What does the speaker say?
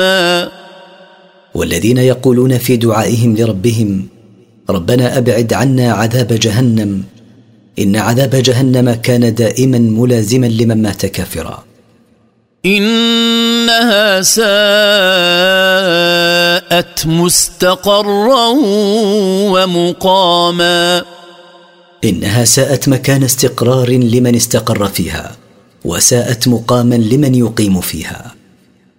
والذين يقولون في دعائهم لربهم ربنا أبعد عنا عذاب جهنم إن عذاب جهنم كان دائما ملازما لمن مات كافرا إنها ساءت مستقرا ومقاما إنها ساءت مكان استقرار لمن استقر فيها وساءت مقاما لمن يقيم فيها